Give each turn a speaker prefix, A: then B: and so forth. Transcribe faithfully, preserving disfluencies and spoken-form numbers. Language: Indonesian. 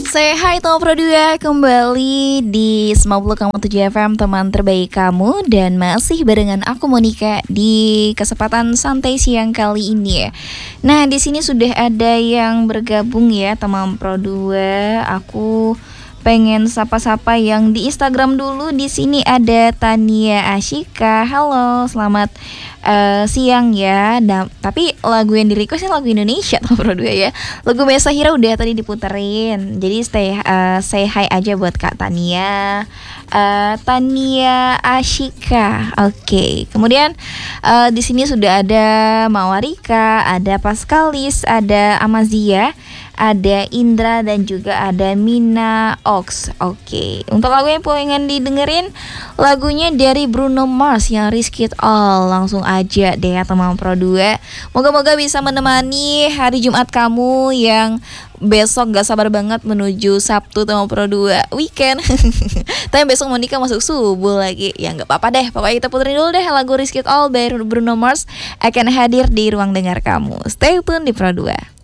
A: Say hi teman Pro dua, kembali di sembilan puluh koma tujuh F M, teman terbaik kamu. Dan masih barengan aku Monica di kesempatan santai siang kali ini ya. Nah, di sini sudah ada yang bergabung ya teman Pro dua. Aku pengen sapa-sapa yang di Instagram dulu. Di sini ada Tania Ashika. Halo, selamat uh, siang ya. Nah, tapi lagu yang di request lagu Indonesia teman Pro dua ya. Lagu Mesa Hira udah tadi diputerin. Jadi stay uh, say hi aja buat Kak Tania. Uh, Tania Ashika. Oke. Okay. Kemudian uh, di sini sudah ada Mawarika, ada Paskalis, ada Amazia, ada Indra dan juga ada Mina Ox. Oke, okay. Untuk lagu yang pengen didengerin, lagunya dari Bruno Mars yang Risk It All. Langsung aja deh ya teman Pro dua. Moga-moga bisa menemani hari Jumat kamu yang besok gak sabar banget menuju Sabtu teman Pro dua weekend. Tapi besok Monica masuk subuh lagi. Ya gak apa-apa deh. Pokoknya kita puterin dulu deh lagu Risk It All by Bruno Mars akan hadir di ruang dengar kamu. Stay tune di Pro dua.